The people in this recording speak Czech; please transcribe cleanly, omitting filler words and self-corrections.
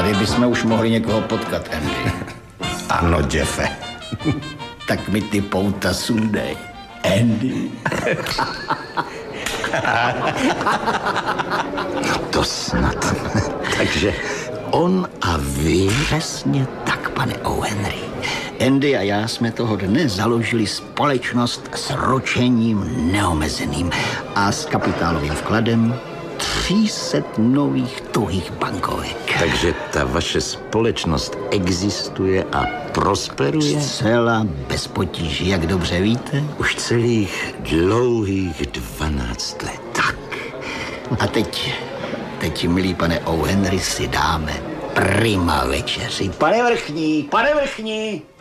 Tady bychom už mohli někoho potkat, Andy. Ano, Jeffe. Tak mi ty pouta sundej, Andy. No to snad. Takže on a vy? Přesně tak, pane O'Henry. Andy a já jsme toho dne založili společnost s ručením neomezeným a s kapitálovým vkladem 300 nových tuhých bankovek. Takže ta vaše společnost existuje a prosperuje? Zcela bez potíží, jak dobře víte. Už celých dlouhých 12 let. Tak. A teď, milý pane O'Henry, si dáme prima večeři. Pane vrchní!